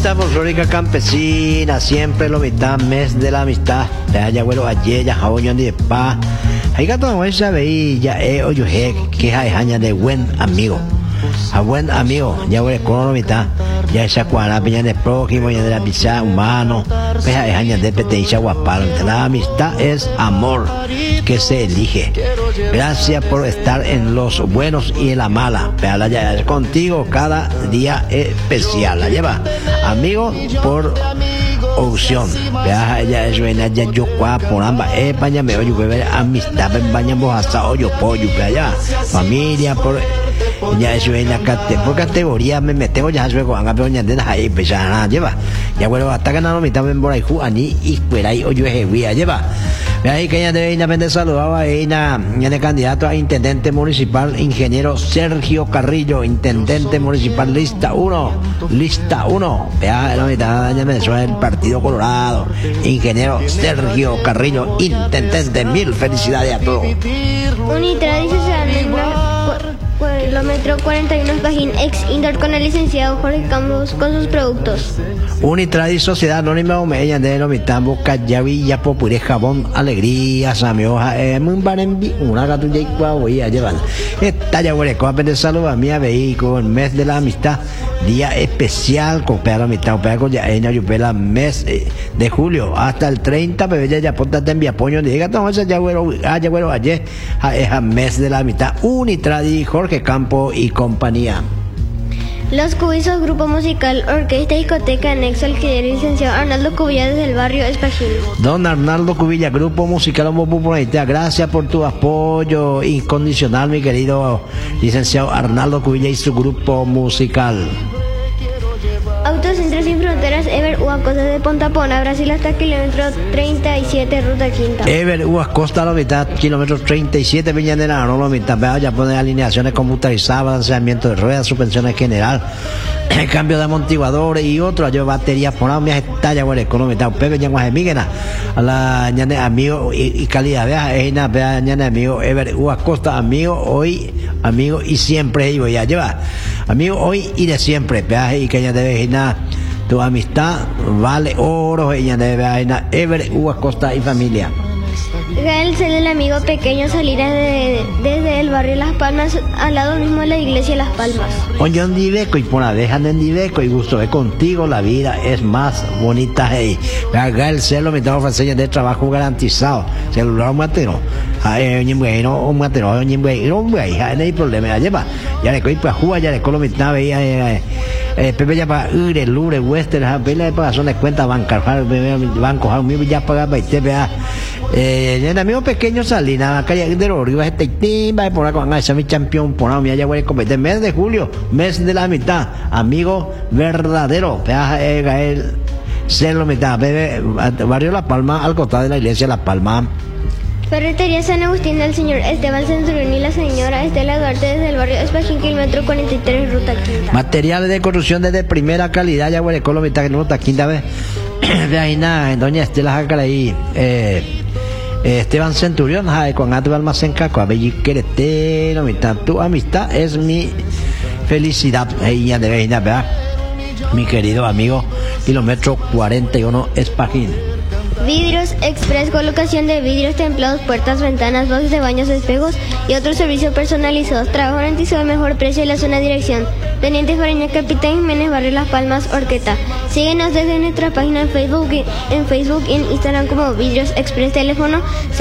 Orquesta folclórica campesina, siempre lo mitad, mes de la amistad. Ya abuelo ayer, ya jaboñón de paz. Hay que tomar esa veía, oye, que hay años de buen amigo. A buen amigo, ya voy con la mitad. Ya esa cuadra, peña de prójimo, ya de la pizza humano. Pues hay años de petencia guapal. La amistad es amor que se elige. Gracias por estar en los buenos y en la mala. Pero ya es contigo cada día especial. La lleva amigo por opción. Ya es buena, ya yo por ambas. Paña me oye, amistad, bañamos hasta hoyo pollo. Ya familia por. Ya eso es por categoría me metemos ya luego a ver de ahí pues ya lleva ya bueno hasta ganando mitad por ahí ani y fuera ahí oye es lleva ahí que ya debe independiente saludaba ahí ya de candidato a intendente municipal ingeniero Sergio Carrillo, intendente municipal lista 1 ya la mitad ya me suena el Partido Colorado, ingeniero Sergio Carrillo, intendente, mil felicidades a todos. Unitra dice kilómetro 41 Pajín, ex Indor con el licenciado Jorge Campos con sus productos. Unitradi Sociedad Anónima Omeya de Lomitambo, Cayavilla, Popure, Jabón, Alegría, Samioja, Mumbarembi, una gatu ya voy a llevar. Esta ya huele con de salud a mi vehículo, el mes de la amistad, día especial, copia la mitad, copia con ya en Ayupela, mes de julio hasta el 30, pero ya ponte en mi apoyo, diga, no, ya huelo ayer, es mes de la amistad, Unitradi, Jorge Campo y compañía. Los Cubizos, grupo musical, orquesta y discoteca anexo al licenciado Arnaldo Cubilla desde el barrio Espajil. Don Arnaldo Cubilla, grupo musical gracias por tu apoyo incondicional, mi querido licenciado Arnaldo Cubilla y su grupo musical. Autocentro Sin Fronteras, Ever Uacosta de Pontapona, Brasil hasta kilómetro 37, ruta quinta. Ever Uacosta, la mitad, kilómetro 37, Viñanera, no la mitad, ya pone alineaciones computarizadas, balanceamiento de ruedas, suspensiones general, cambio de amortiguadores y otro, yo baterías por mi estalla, bueno, con la mitad, Pepe, ya guaje, Miguena, a la ñane amigo y calidad, vea, ñane amigo, Ever Uacosta, amigo, hoy, amigo y siempre, y voy a llevar, amigo hoy y de siempre, vea, y que ya debe tu amistad vale oro, ella debe a Ever Uacosta y familia. Gael Cel, el amigo pequeño, salirá desde el barrio Las Palmas, al lado mismo de la iglesia Las Palmas. Oye, en Diveco y por la dejan en Diveco y gusto de contigo, la vida es más bonita. Hey. Gael Cel, me tengo ofreciendo de trabajo garantizado. Celular matero. No hay problema, ya lleva. Ya le coí para jugar, ya le colo mi nave. Pepe ya para Ure, Lure, Western, Pela de pagación de cuenta banco, ya paga para usted, vea. El amigo pequeño Salina, calle de los Rivas, va por acá, esa mi campeón, por mí, ya voy a competir. Mes de julio, mes de la mitad, amigo verdadero, vea, Gael, ser la mitad, bebé, barrio La Palma, al costado de la iglesia La Palma. Ferretería San Agustín del señor Esteban Centurión y la señora Estela Duarte desde el barrio Espajil, kilómetro 43, ruta quinta. Materiales de construcción de primera calidad, ya huele con la mitad, ruta quinta vez. De ahí nada, doña Estela Jácara ahí, Esteban Centurión, con Atro Almacén Caco, a Belli Querete, mitad, tu amistad es mi felicidad, ella de Veina, ¿verdad? Mi querido amigo, kilómetro 41, Espajil. Vidrios Express, colocación de vidrios templados, puertas, ventanas, boxes de baños, espejos y otros servicios personalizados. Trabajo garantizado al mejor precio en la zona de dirección. Teniente Fariña, Capitán Jiménez, barrio Las Palmas, Orqueta. Síguenos desde nuestra página en Facebook y en Instagram como Vidrios Express, teléfono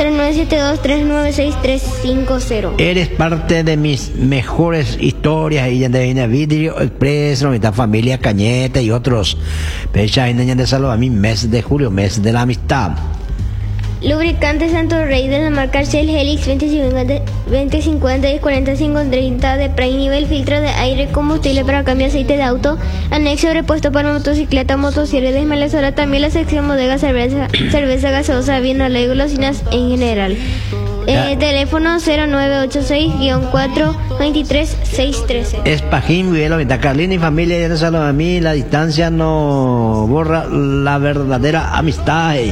0972-396-350. Eres parte de mis mejores historias y de Vidrio Express, nuestra familia Cañete y otros. Fecha de salud a mi mes de julio, mes de la amistad. Lubricante Santo Rey de la marca Shell Helix 2050 y 4530 de Prime nivel, filtro de aire, combustible para cambio de aceite de auto, anexo de repuesto para motocicleta, motosierra y desmalezadora, también la sección bodega, cerveza gaseosa, vino, y golosinas en general. Teléfono 0986-423-613. Espajín, Vielo, Carlina y familia, ya no solo a mí, la distancia no borra la verdadera amistad.